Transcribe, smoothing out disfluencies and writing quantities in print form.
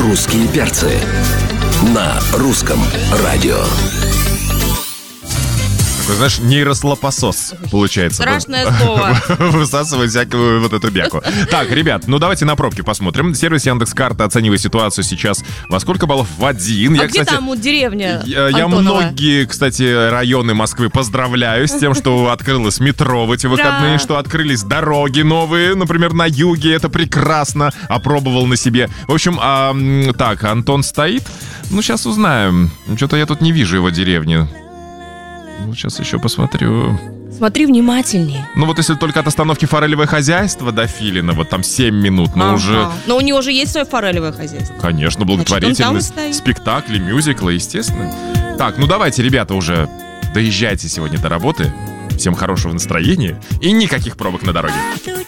«Русские перцы» на русском радио. Такой, знаешь, нейрослопосос получается. Страшное слово. Высасывает всякую вот эту бяку. Так, ребят, ну давайте на пробки посмотрим. Сервис Яндекс.Карта оценивает ситуацию сейчас во сколько баллов? В 1. А где там деревня Я многие, кстати, районы Москвы поздравляю с тем, что открылось метро в эти выходные, что открылись дороги новые, например, на юге. Это прекрасно. Опробовал на себе. В общем, так, Антон стоит. Ну, сейчас узнаем. Что-то я тут не вижу его деревни. Ну, сейчас еще посмотрю. Смотри внимательнее. Ну, вот если только от остановки форелевое хозяйство до Филина, вот там 7 минут, но уже... Но у него же есть свое форелевое хозяйство. Конечно, благотворительность, спектакли, мюзиклы, естественно. Так, ну давайте, ребята, уже доезжайте сегодня до работы. Всем хорошего настроения и никаких пробок на дороге.